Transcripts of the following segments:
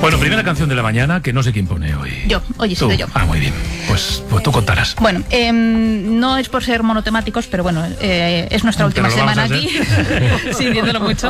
Bueno, primera canción de la mañana, que no sé quién pone hoy. Yo, oye, soy yo. Ah, muy bien. Pues tú contarás. Bueno, no es por ser monotemáticos, pero bueno, es nuestra última semana aquí. Sí, viéndolo mucho.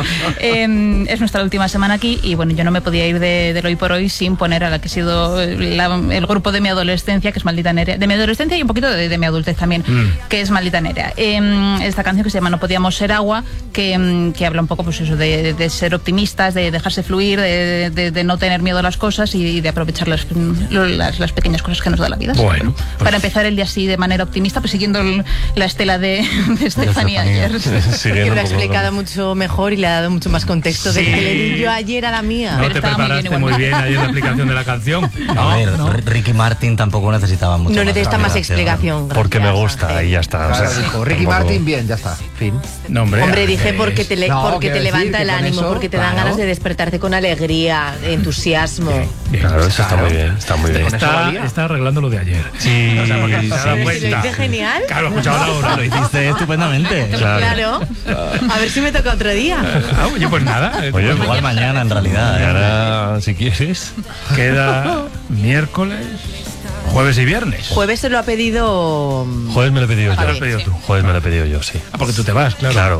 Es nuestra última semana aquí y bueno, yo no me podía ir del hoy por hoy sin poner a la que ha sido el grupo de mi adolescencia, que es Maldita Nerea. De mi adolescencia y un poquito de mi adultez también, que es Maldita Nerea. Esta canción que se llama No Podíamos Ser Agua, que habla un poco pues eso de ser optimistas, de dejarse fluir, de no tener miedo a las cosas y de aprovechar las pequeñas cosas que nos da la vida. Bueno, pues para empezar el día así de manera optimista, pues siguiendo la estela de Estefanía ayer. Que lo ha explicado mucho mejor y le ha dado mucho más contexto del que le di yo ayer a la mía. No te preparaste muy bien ayer la explicación de la canción. A ver, Ricky Martin tampoco necesitaba mucho. No necesita más explicación. Porque me gusta y ya está. Claro, dijo, Ricky Martin, bien, ya está. Fin. No, hombre, dije porque te levanta el ánimo, porque te dan ganas de despertarte con alegría, entusiasmo. Claro, eso está muy bien. Está muy bien. Está arreglando lo de ayer. Sí, o sea, porque se ha dado ¿Lo cuenta. hice genial? Claro, escuchaba ahora. Lo hiciste estupendamente. Claro. A ver si me toca otro día. Oye, pues nada. Oye, igual mañana en realidad. Mañana, si quieres. Queda miércoles, jueves y viernes. Jueves se lo ha pedido. Jueves me lo he pedido Lo has yo. pedido tú. Jueves me lo he pedido yo, sí. Ah, porque tú te vas, claro. Claro.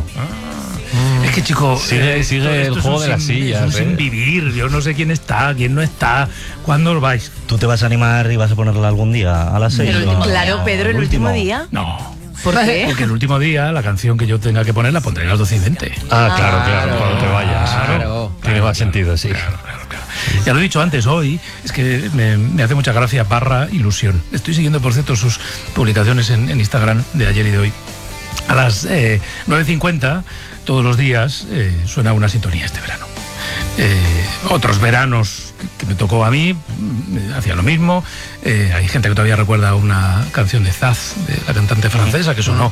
Es que, chico, Sigue el juego de las sillas. Es un sin vivir. Yo no sé quién está, quién no está. ¿Cuándo os vais? ¿Tú te vas a animar y vas a ponerla algún día a las 6? Claro, Pedro, el último día. No. ¿Por qué? Porque el último día la canción que yo tenga que poner la pondré a las 12:20. Ah, claro, cuando te vayas. Claro. Tiene más sentido, sí. Claro. Ya lo he dicho antes, hoy es que me hace mucha gracia / ilusión. Estoy siguiendo, por cierto, sus publicaciones en Instagram de ayer y de hoy. A las 9:50 todos los días suena una sintonía este verano. Otros veranos que me tocó a mí hacía lo mismo. Hay gente que todavía recuerda una canción de Zaz, de la cantante francesa, que sonó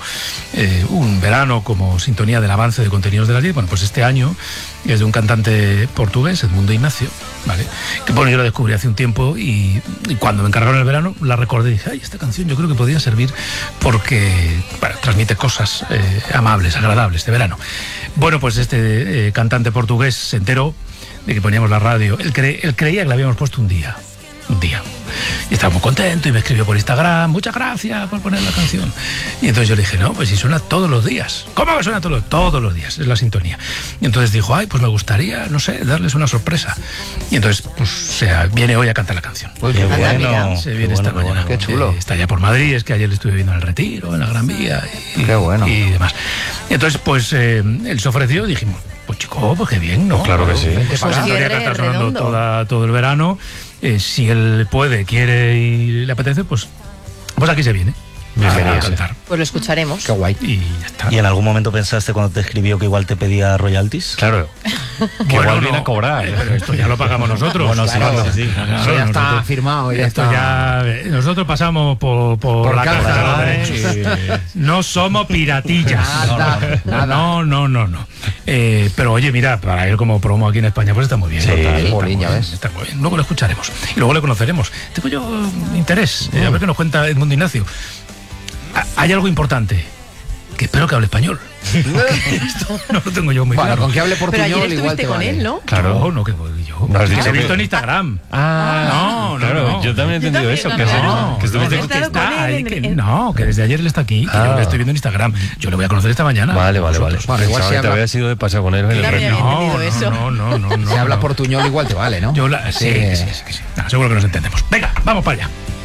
un verano como sintonía del avance de contenidos de la ley. Bueno, pues este año es de un cantante portugués, Edmundo Ignacio, ¿vale? Que bueno, yo la descubrí hace un tiempo y cuando me encargaron el verano la recordé y dije, ay, esta canción yo creo que podría servir porque transmite cosas amables, agradables de verano. Bueno, pues este cantante portugués se enteró de que poníamos la radio. Él creía que la habíamos puesto un día. Y estaba muy contento y me escribió por Instagram, muchas gracias por poner la canción. Y entonces yo le dije, no, pues si suena todos los días. ¿Cómo que suena todos los días? Es la sintonía. Y entonces dijo, ay, pues me gustaría, no sé, darles una sorpresa. Y entonces, pues, viene hoy a cantar la canción. Pues qué bueno. Se viene esta mañana. Qué chulo. Está ya por Madrid, es que ayer le estuve viendo en el Retiro, en la Gran Vía. Qué bueno. Y demás. Y entonces, pues, él se ofreció y dijimos, pues chico, pues qué bien, ¿no? Pues claro que sí. Pues esa historia que está sonando todo el verano. Si él puede, quiere y le apetece, pues aquí se viene. Bienvenido. A cantar. Pues lo escucharemos. Qué guay. Y ya está. ¿Y en algún momento pensaste cuando te escribió que igual te pedía royalties? Claro. Que igual viene a cobrar. Pero esto ya lo pagamos nosotros. Bueno, Claro. sí. Eso ya está firmado. Ya Esto está. ya. Nosotros pasamos por la caja, caja de los ¿no? derechos. No somos piratillas. Nada. No. Pero oye, mira, para él como promo aquí en España, pues está muy bien. Sí, Jolín, ya ves. Está muy bien. Luego lo escucharemos. Y luego le conoceremos. Tengo yo interés. A ver qué nos cuenta Edmundo Ignacio. Hay algo importante, que espero que hable español. Esto no lo tengo yo muy Bueno, claro. con que hable Pero portuñol ayer igual estuviste te con vale. él, ¿no? Claro. No, que voy yo. ¿No has dicho Lo he que- visto en Instagram. Ah, claro. Yo también he entendido eso. Que estuviste He estado con él en- No, que desde ayer él está aquí. Que yo le estoy viendo en Instagram. Yo le voy a conocer esta mañana. Vale. Vosotros. Bueno, igual Pensaba si que te habla- había sido de paseo con él en el También. Retiro. entendido eso. No. Si habla portuñol igual te vale, ¿no? Sí. Nada, seguro que nos entendemos. Venga, vamos para allá.